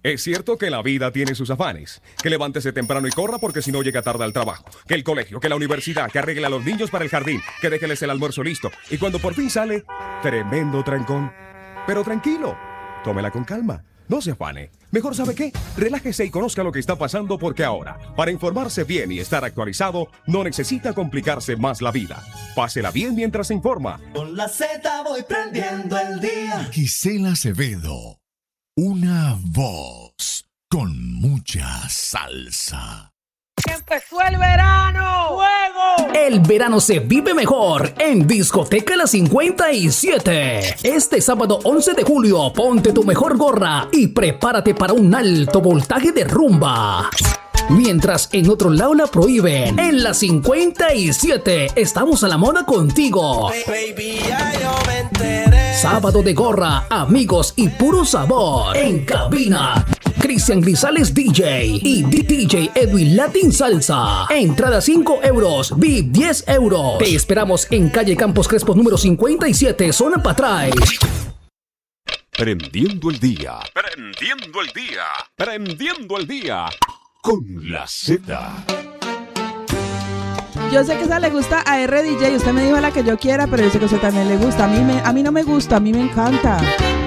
Es cierto que la vida tiene sus afanes. Que levántese temprano y corra porque si no llega tarde al trabajo. Que el colegio, que la universidad, que arregle a los niños para el jardín, que déjeles el almuerzo listo. Y cuando por fin sale, tremendo trancón. Pero tranquilo, tómela con calma. No se afane. Mejor, ¿sabe qué? Relájese y conozca lo que está pasando porque ahora, para informarse bien y estar actualizado, no necesita complicarse más la vida. Pásela bien mientras se informa. Con la Z voy prendiendo el día. Gisela Acevedo. Una voz con mucha salsa. ¡Empezó el verano! ¡Fuego! El verano se vive mejor en Discoteca La 57. Este sábado 11 de julio, ponte tu mejor gorra y prepárate para un alto voltaje de rumba. Mientras en otro lado la prohíben, en La 57 estamos a la moda contigo. Baby, ya yo me enteré. Sábado de gorra, amigos y puro sabor. En cabina, Cristian Grisales DJ y DJ Edwin Latin Salsa. Entrada 5 euros, VIP 10 euros. Te esperamos en calle Campos Crespo número 57, zona Patray. Prendiendo el día. Prendiendo el día. Prendiendo el día. Con la Z. Yo sé que esa le gusta a RDJ. Usted me dijo la que yo quiera, pero yo sé que a usted también le gusta. A mí no me gusta, a mí me encanta.